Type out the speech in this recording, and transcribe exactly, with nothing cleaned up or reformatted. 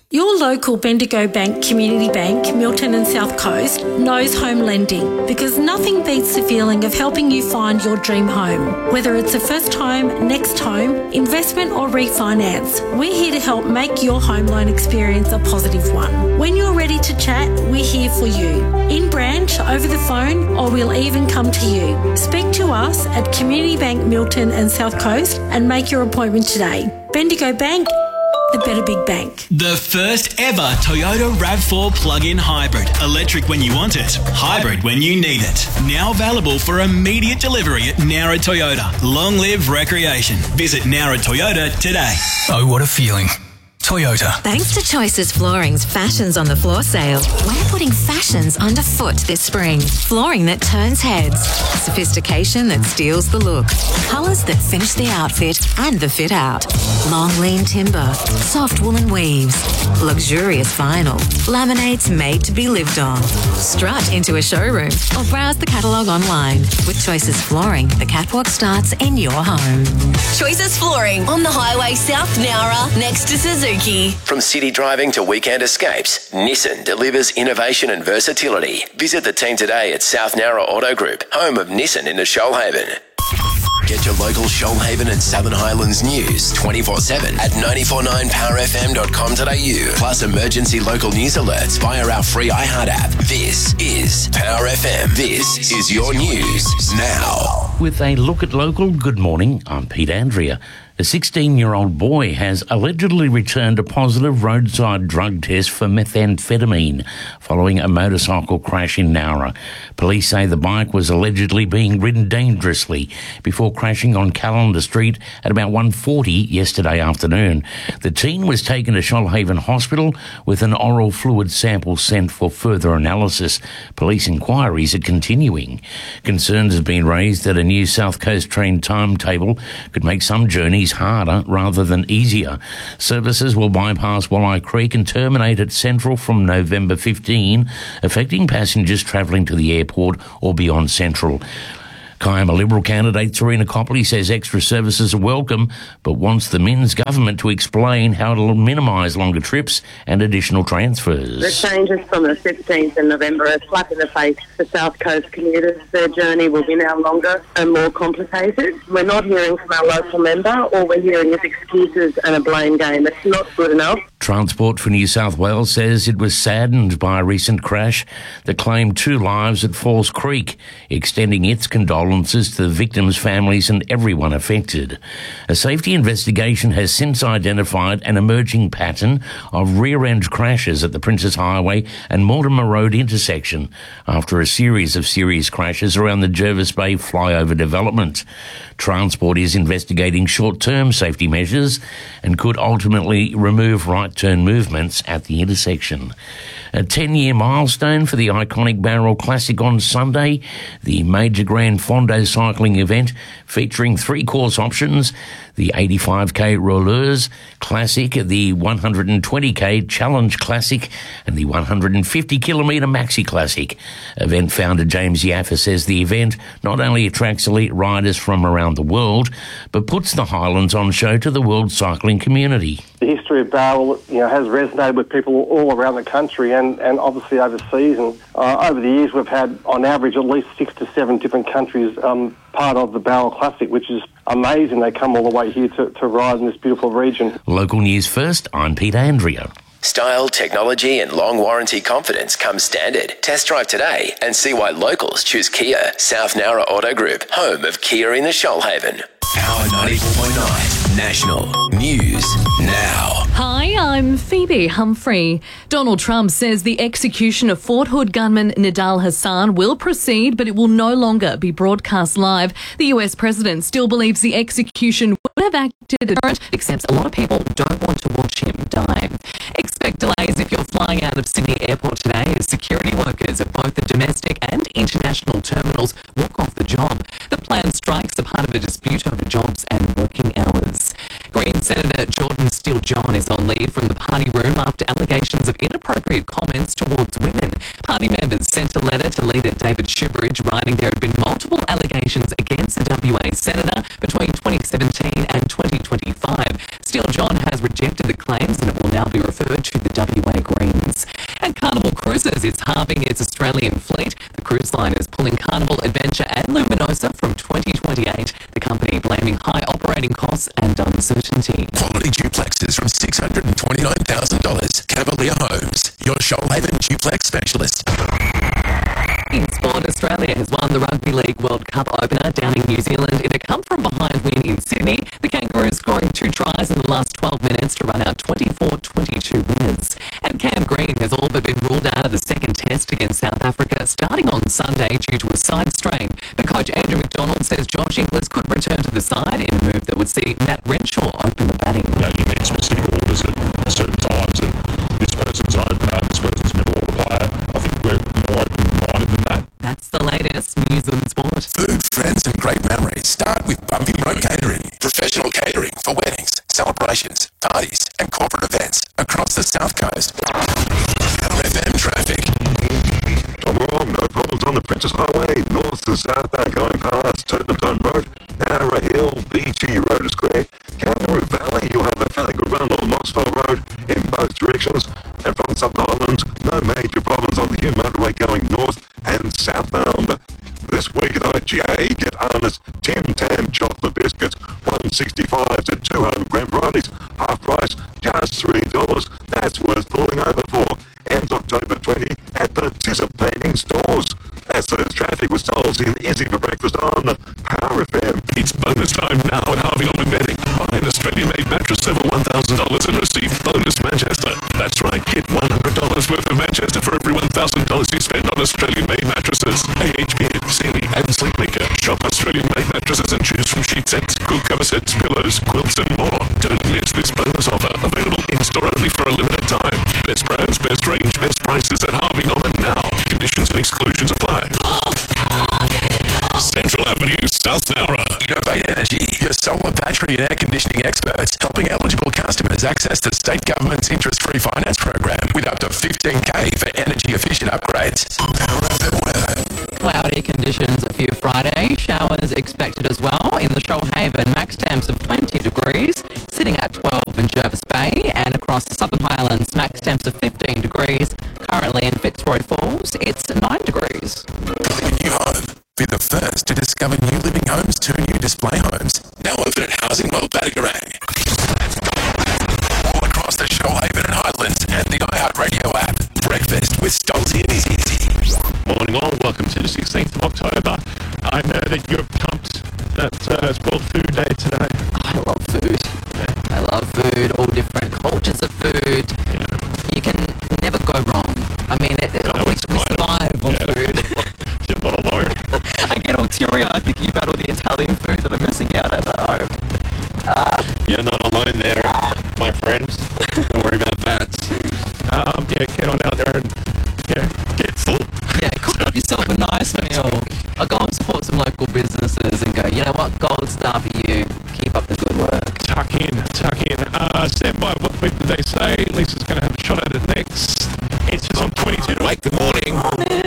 Your local Bendigo Bank Community Bank, Milton and South Coast, knows home lending because nothing beats the feeling of helping you find your dream home. Whether it's a first home, next home, investment or refinance, we're here to help make your home loan experience a positive one. When you're ready to chat, we're here for you. In branch, over the phone, or we'll even come to you. Speak to us at Community Bank Milton and South Coast and make your appointment today. Bendigo Bank, the better big bank. The first ever Toyota RAV four plug-in hybrid. Electric when you want it, hybrid when you need it. Now available for immediate delivery at Nowra Toyota. Long live recreation. Visit Nowra Toyota today. Oh, what a feeling. Toyota. Thanks to Choices Flooring's Fashions on the Floor sale, we're putting fashions underfoot this spring. Flooring that turns heads, sophistication that steals the look, colours that finish the outfit and the fit out. Long lean timber, soft woolen weaves, luxurious vinyl, laminates made to be lived on. Strut into a showroom or browse the catalogue online. With Choices Flooring, the catwalk starts in your home. Choices Flooring on the highway South Nowra next to Suzuki. From city driving to weekend escapes, Nissan delivers innovation and versatility. Visit the team today at South Nowra Auto Group, home of Nissan in the Shoalhaven. Get your local Shoalhaven and Southern Highlands news twenty-four seven at nine four nine power f m dot com dot a u. Plus emergency local news alerts via our free iHeart app. This is Power F M. This is your news now. With a look at local, good morning, I'm Pete Andrea. A sixteen-year-old boy has allegedly returned a positive roadside drug test for methamphetamine following a motorcycle crash in Nowra. Police say the bike was allegedly being ridden dangerously before crashing on Callender Street at about one forty yesterday afternoon. The teen was taken to Shoalhaven Hospital with an oral fluid sample sent for further analysis. Police inquiries are continuing. Concerns have been raised that a new South Coast train timetable could make some journeys harder rather than easier. Services will bypass Walleye Creek and terminate at Central from November fifteenth, affecting passengers travelling to the airport or beyond Central. Kiama Liberal candidate Serena Copley says extra services are welcome, but wants the Minns government to explain how it'll minimise longer trips and additional transfers. The changes from the fifteenth of November are a slap in the face for South Coast commuters. Their journey will be now longer and more complicated. We're not hearing from our local member. All we're hearing is excuses and a blame game. It's not good enough. Transport for New South Wales says it was saddened by a recent crash that claimed two lives at Falls Creek, extending its condolences to the victims' families and everyone affected. A safety investigation has since identified an emerging pattern of rear-end crashes at the Princes Highway and Mortimer Road intersection after a series of serious crashes around the Jervis Bay flyover development. Transport is investigating short-term safety measures and could ultimately remove right-turn movements at the intersection. A ten-year milestone for the iconic Barrel Classic on Sunday, the major Grand Fondo cycling event featuring three course options, the eighty-five k Rollers Classic, the one hundred twenty k Challenge Classic and the one hundred fifty kilometre Maxi Classic. Event founder James Yaffa says the event not only attracts elite riders from around the world, but puts the Highlands on show to the world cycling community. The history of Barrel, you know, has resonated with people all around the country and, and obviously overseas. And uh, over the years, we've had, on average, at least six to seven different countries um, part of the Barrel Classic, which is amazing. They come all the way here to, to ride in this beautiful region. Local news first, I'm Peter Andrea. Style, technology and long warranty confidence come standard. Test drive today and see why locals choose Kia. South Nowra Auto Group, home of Kia in the Shoalhaven. Power ninety-four point nine National News Now. Hi, I'm Phoebe Humphrey. Donald Trump says the execution of Fort Hood gunman Nidal Hassan will proceed, but it will no longer be broadcast live. The U S president still believes the execution would have acted as a deterrent, except a lot of people don't want to watch him die. Expect delays if you're flying out of Sydney Airport today as security workers at both the domestic and international terminals walk off the job. The planned strikes are part of a dispute over jobs and working hours. Green Senator Jordan Steele-John is on leave from the party room after allegations of inappropriate comments towards women. Party members sent a letter to leader David Shoebridge writing there had been multiple allegations against the W A senator between twenty seventeen and twenty twenty-five. Steele-John has rejected the claims and it will now be referred to the W A Greens. And Carnival Cruises is halving its Australian fleet. The cruise line is pulling Carnival Adventure and Luminosa from twenty twenty-eight. The company blaming high operating costs and uncertainty. Quality duplexes from six hundred twenty-nine thousand dollars. Cavalier Homes, your Shoalhaven duplex specialist. In sport, Australia has won the Rugby League World Cup opener down in New Zealand in a come-from-behind win in Sydney. The Kangaroos scoring two tries in the last twelve minutes to run out twenty-four twenty-two winners. And Cam Green has all but been ruled out of the second test against South Africa starting on Sunday due to a side strain. But coach Andrew McDonald says Josh Inglis could return to the side in a move that would see Matt Renshaw open the batting. Yeah, you need specific orders at certain times, and this person's opener, this person's middle order player. I think we're more open-minded than that. That's the latest news and sport. Food, friends and great memories start with Bumpy Road Catering. Professional catering for weddings, celebrations, parties and corporate events across the South Coast. L F M traffic. Tom Wrong, no problems on the Princess Highway, north to south, going past Turpentine Road, Narra Hill, B G Road is clear. Kangaroo Valley, you'll have a fairly good run on Moxville Road in both directions. And from South Island, no major problems on the Hume motorway going north and southbound. This week at I G A, get Arnott's Tim Tam chocolate biscuits, one sixty-five to two hundred gram varieties, half price, just three dollars. That's worth pulling over for. Ends October twentieth at participating stores. That's the traffic with Soul's in Izzy for breakfast on Power F M. It's bonus time now at Harvey Norman Bedding. Buy an Australian-made mattress over one thousand dollars and receive bonus Manchester. That's right, get one hundred dollars worth of Manchester for every one thousand dollars you spend on Australian-made mattresses. A H B, Sealy and Sleepmaker. Shop Australian-made mattresses and choose from sheet sets, quilt cover sets, pillows, quilts and more. Don't miss this bonus offer. Available in-store only for a limited time. Best brands, best range, best prices at Harvey Norman now. Conditions and exclusions apply. Central Avenue, South Nowra. Innovate Energy, your solar battery and air conditioning experts, helping eligible customers access the state government's interest-free finance program with up to fifteen K for energy-efficient upgrades. Power F M weather. Cloudy conditions for you Friday. Showers expected as well in the Shoalhaven. Max temps of twenty degrees, sitting at twelve in Jervis Bay, and across the Southern Highlands, max temps of fifteen degrees. Currently in Fitzroy Falls, it's nine degrees. Building a new home. Be the first to discover new living homes, two new display homes. Now open at Housing World Badgarang. All across the Shoalhaven and Highlands and the iHeartRadio app. Breakfast with Stolzy and Izzy. Morning all, welcome to the sixteenth of October. I know that you're pumped that uh, it's World Food Day today. I love food. Yeah. I love food, all different cultures of food. Yeah. You can never go wrong. I mean, it, it, No, we, it's we quite- survive on yeah. food. You're not alone. I get all teary-eyed thinking about all the Italian food that I'm missing out at home. Uh, You're not alone there, my friends. Don't worry about that. Um, yeah, get on out there and yeah, get full. yeah, cook up yourself a nice meal. I'll go and support some local businesses and go, you know what, gold star for you. Keep up the good work. Tuck in, tuck in. Uh, stand by. What, what did they say? Lisa's going to have a shot at it next. It's just on twenty-two to eight. Good morning.